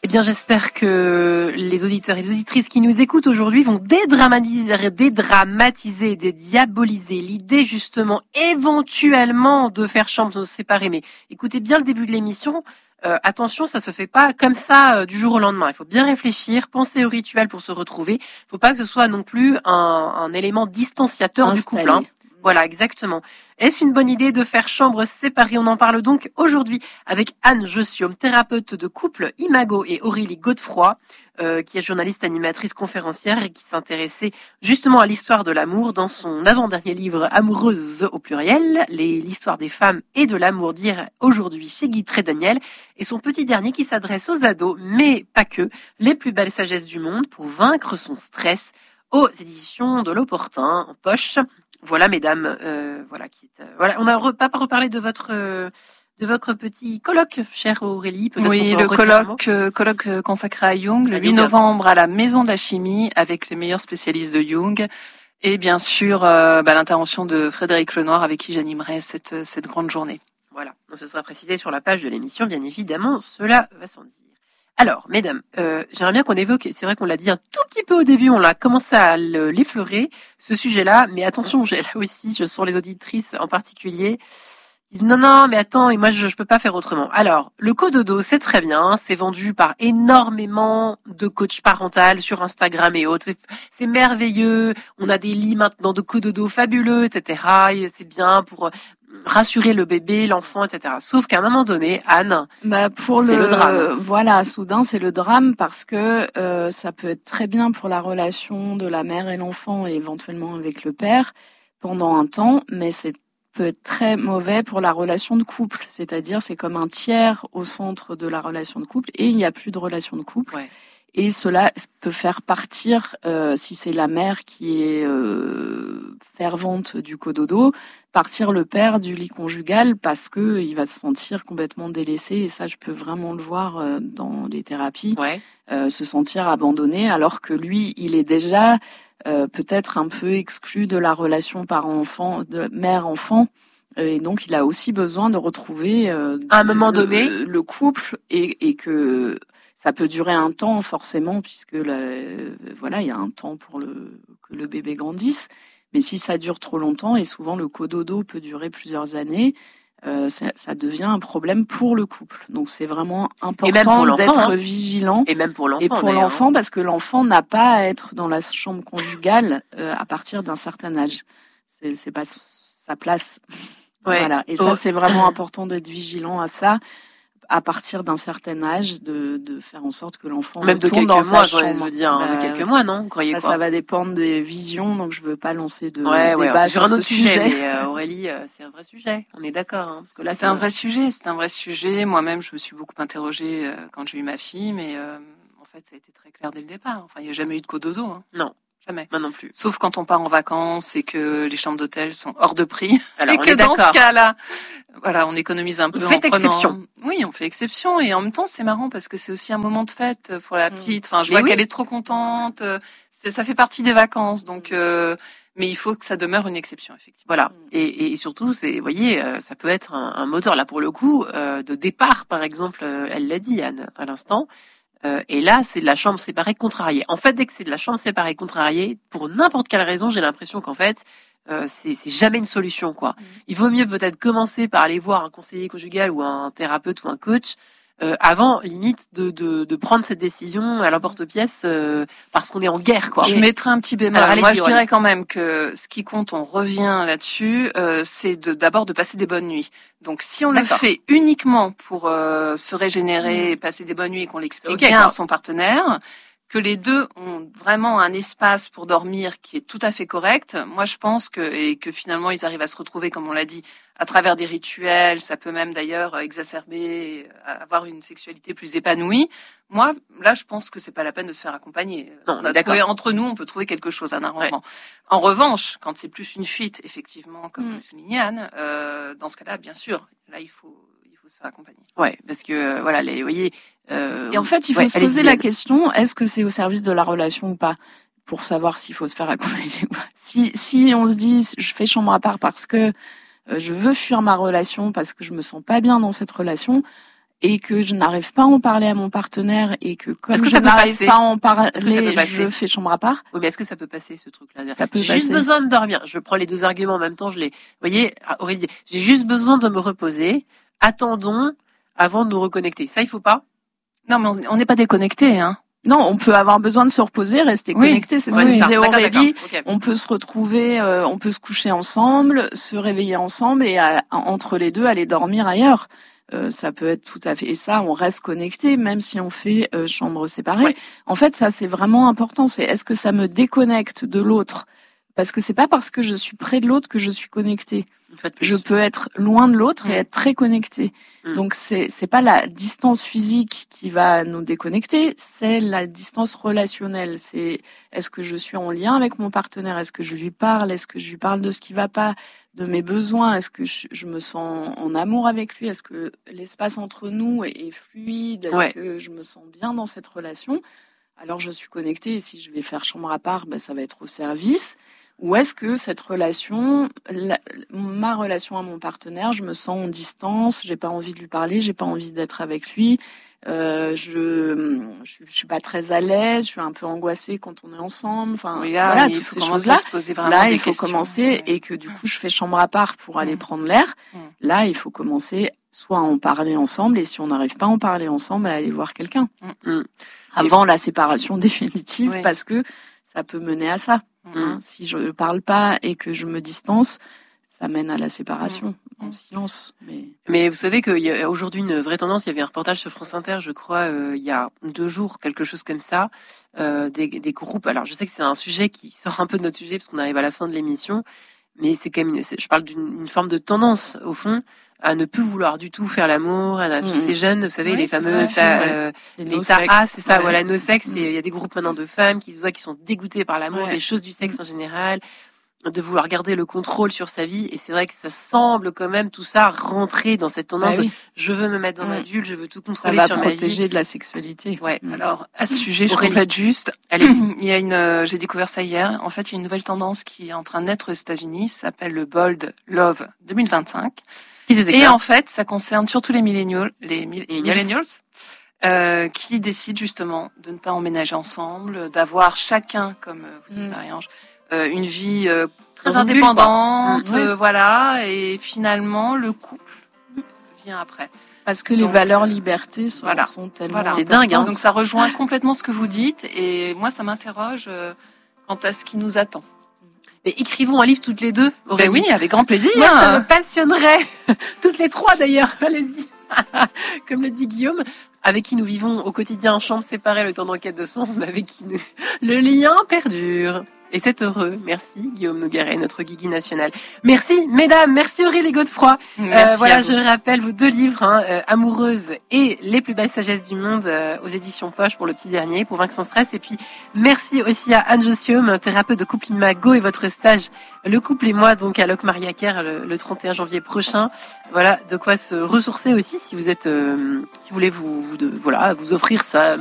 Eh bien, j'espère que les auditeurs et les auditrices qui nous écoutent aujourd'hui vont dédramatiser, dédiaboliser l'idée justement éventuellement de faire chambre séparée. Mais écoutez bien le début de l'émission. Attention, ça se fait pas comme ça du jour au lendemain. Il faut bien réfléchir, penser au rituel pour se retrouver. Il ne faut pas que ce soit non plus un élément distanciateur du couple. Hein. Voilà, exactement. Est-ce une bonne idée de faire chambre séparée? On en parle donc aujourd'hui avec Anne Jossium, thérapeute de couple Imago, et Aurélie Godefroy, qui est journaliste, animatrice, conférencière et qui s'intéressait justement à l'histoire de l'amour dans son avant-dernier livre Amoureuse au pluriel, l'histoire des femmes et de l'amour d'hier aujourd'hui chez Guy Trédaniel, et son petit dernier qui s'adresse aux ados, mais pas que, les plus belles sagesses du monde pour vaincre son stress, aux éditions de l'Opportun en poche. Voilà, mesdames, voilà, on n'a pas reparlé de votre petit colloque, chère Aurélie. Peut-être oui, le colloque consacré à Jung, le 8 novembre à la Maison de la Chimie, avec les meilleurs spécialistes de Jung. Et bien sûr, l'intervention de Frédéric Lenoir, avec qui j'animerai cette grande journée. Voilà, ce sera précisé sur la page de l'émission, bien évidemment, cela va sans dire. Alors, mesdames, j'aimerais bien qu'on évoque, c'est vrai qu'on l'a dit un tout petit peu au début, on l'a commencé à l'effleurer, ce sujet-là, mais attention, là aussi, je sens les auditrices en particulier, ils disent non, mais attends, et moi je peux pas faire autrement. Alors, le cododo, c'est très bien, c'est vendu par énormément de coachs parentaux sur Instagram et autres, c'est merveilleux, on a des lits maintenant de cododo fabuleux, etc., et c'est bien pour rassurer le bébé, l'enfant, etc. Sauf qu'à un moment donné, Anne, c'est le drame. Voilà, soudain, c'est le drame parce que ça peut être très bien pour la relation de la mère et l'enfant et éventuellement avec le père pendant un temps, mais c'est peut être très mauvais pour la relation de couple. C'est-à-dire, c'est comme un tiers au centre de la relation de couple et il n'y a plus de relation de couple. Ouais. Et cela peut faire partir, si c'est la mère qui est fervente du cododo, partir le père du lit conjugal parce que il va se sentir complètement délaissé. Et ça, je peux vraiment le voir dans les thérapies, se sentir abandonné, alors que lui, il est déjà peut-être un peu exclu de la relation parent-enfant, de mère-enfant. Et donc, il a aussi besoin de retrouver à un moment donné le couple et que ça peut durer un temps forcément puisque il y a un temps pour que le bébé grandisse. Mais si ça dure trop longtemps, et souvent le cododo peut durer plusieurs années, ça devient un problème pour le couple. Donc c'est vraiment important d'être vigilant. Et même pour l'enfant. Et pour l'enfant, parce que l'enfant n'a pas à être dans la chambre conjugale à partir d'un certain âge. C'est pas sa place. Ouais. Voilà. Et ça, c'est vraiment important d'être vigilant à ça. À partir d'un certain âge, de faire en sorte que l'enfant même retourne dans sa chambre. Je veux dire, de quelques mois, non? Vous croyez quoi? Ça va dépendre des visions, donc je veux pas lancer de débat sur un autre sujet. Mais Aurélie, c'est un vrai sujet. On est d'accord, hein, parce que là, c'est un vrai sujet. C'est un vrai sujet. Moi-même, je me suis beaucoup interrogée quand j'ai eu ma fille, mais en fait, ça a été très clair dès le départ. Enfin, il n'y a jamais eu de cododo. Hein. Non. Jamais. Moi non plus. Sauf quand on part en vacances et que les chambres d'hôtel sont hors de prix. Alors, et que dans ce cas-là, voilà, on économise un peu. On fait exception. Oui, on fait exception. Et en même temps, c'est marrant parce que c'est aussi un moment de fête pour la petite. Enfin, je vois qu'elle est trop contente. Ça fait partie des vacances. Donc, mais il faut que ça demeure une exception, effectivement. Voilà. Et surtout, vous voyez, ça peut être un moteur, là, pour le coup, de départ, par exemple, elle l'a dit, Anne, à l'instant. Et là, c'est de la chambre séparée contrariée. En fait, dès que c'est de la chambre séparée contrariée, pour n'importe quelle raison, j'ai l'impression qu'en fait, c'est jamais une solution, quoi. Il vaut mieux peut-être commencer par aller voir un conseiller conjugal ou un thérapeute ou un coach avant, limite, de prendre cette décision à l'emporte-pièce parce qu'on est en guerre, quoi. Je mettrai un petit bémol. Alors, moi, je dirais quand même que ce qui compte, on revient là-dessus, c'est d'abord de passer des bonnes nuits. Donc, si on le fait uniquement pour se régénérer, passer des bonnes nuits et qu'on l'explique bien à son partenaire, que les deux ont vraiment un espace pour dormir qui est tout à fait correct. Moi, je pense que finalement, ils arrivent à se retrouver, comme on l'a dit, à travers des rituels. Ça peut même d'ailleurs exacerber, avoir une sexualité plus épanouie. Moi, là, je pense que c'est pas la peine de se faire accompagner. Non, entre nous, on peut trouver quelque chose, un arrangement. Ouais. En revanche, quand c'est plus une fuite, effectivement, comme vous le soulignez, Anne, dans ce cas-là, bien sûr, là, il faut se faire accompagner. Ouais, parce que voilà, vous voyez. Et en fait, il faut se poser la question, est-ce que c'est au service de la relation ou pas, pour savoir s'il faut se faire accompagner ou pas. Si on se dit, je fais chambre à part parce que je veux fuir ma relation, parce que je me sens pas bien dans cette relation, et que je n'arrive pas à en parler à mon partenaire et que comme je n'arrive pas à en parler, je fais chambre à part. Oui, mais est-ce que ça peut passer, ce truc-là? Ça peut passer. J'ai juste besoin de dormir. Je prends les deux arguments en même temps, vous voyez, Aurélie dit, j'ai juste besoin de me reposer. Attendons avant de nous reconnecter. Ça, il faut pas? Non, mais on n'est pas déconnecté, hein. Non, on peut avoir besoin de se reposer, rester connecté. C'est ce que disait Aurélie. Okay. On peut se retrouver, on peut se coucher ensemble, se réveiller ensemble et entre les deux aller dormir ailleurs. Ça peut être tout à fait. Et ça, on reste connecté même si on fait chambre séparée. Ouais. En fait, ça c'est vraiment important. C'est est-ce que ça me déconnecte de l'autre? Parce que c'est pas parce que je suis près de l'autre que je suis connectée. Je peux être loin de l'autre et être très connectée. Donc c'est pas la distance physique qui va nous déconnecter, c'est la distance relationnelle. C'est est-ce que je suis en lien avec mon partenaire, est-ce que je lui parle, est-ce que je lui parle de ce qui va pas, de mes besoins, est-ce que je me sens en amour avec lui, est-ce que l'espace entre nous est fluide, est-ce que je me sens bien dans cette relation? Alors je suis connectée et si je vais faire chambre à part, ça va être au service. Ou est-ce que cette relation, ma relation à mon partenaire, je me sens en distance, j'ai pas envie de lui parler, j'ai pas envie d'être avec lui, je suis pas très à l'aise, je suis un peu angoissée quand on est ensemble. Enfin, voilà, toutes ces choses-là. Là, il faut commencer et que du coup, je fais chambre à part pour aller prendre l'air. Là, il faut commencer soit à en parler ensemble et si on n'arrive pas à en parler ensemble, à aller voir quelqu'un avant la séparation définitive parce que ça peut mener à ça. Si je ne parle pas et que je me distance, ça mène à la séparation en silence. Mais vous savez qu'il y a aujourd'hui une vraie tendance. Il y avait un reportage sur France Inter, je crois, il y a 2 jours, quelque chose comme ça, des groupes. Alors, je sais que c'est un sujet qui sort un peu de notre sujet parce qu'on arrive à la fin de l'émission, mais c'est quand même, je parle d'une forme de tendance au fond à ne plus vouloir du tout faire l'amour, à tous ces jeunes, vous savez, les fameux les taras, c'est ça, voilà, no sex. Et il y a des groupes maintenant de femmes qui se voient qui sont dégoûtées par l'amour, des choses du sexe en général, de vouloir garder le contrôle sur sa vie. Et c'est vrai que ça semble quand même tout ça rentrer dans cette tendance de je veux me mettre dans ma bulle, je veux tout contrôler sur ma vie. Ça va protéger de la sexualité. Ouais. Alors, à ce sujet, je complète juste. Allez-y. Il y a j'ai découvert ça hier. En fait, il y a une nouvelle tendance qui est en train de naître aux États-Unis, ça s'appelle le Bold Love 2025. Et en fait, ça concerne surtout les millennials, qui décident justement de ne pas emménager ensemble, d'avoir chacun, comme vous dites Marie-Ange, une vie très indépendante, voilà, et finalement le couple vient après. Parce que les valeurs liberté sont tellement c'est dingue. Donc ça rejoint complètement ce que vous dites, et moi ça m'interroge quant à ce qui nous attend. Mais écrivons un livre toutes les deux. Ben oui, avec grand plaisir. Moi, ça me passionnerait. Toutes les 3 d'ailleurs. Allez-y. Comme le dit Guillaume, avec qui nous vivons au quotidien en chambre séparée le temps d'enquête de sens, mais avec qui le lien perdure. Et c'est heureux. Merci Guillaume Nogueret, notre Guigui national. Merci mesdames, merci Aurélie Godefroy. Voilà, je le rappelle, vos 2 livres, Amoureuse et Les plus belles sagesses du monde, aux éditions Poche pour le petit dernier, pour vaincre son stress. Et puis merci aussi à Anne Jossium, thérapeute de couple Imago, et votre stage Le couple et moi, donc à Locke Maria Kerr le 31 janvier prochain. Voilà, de quoi se ressourcer aussi si vous êtes, si vous voulez vous offrir ça.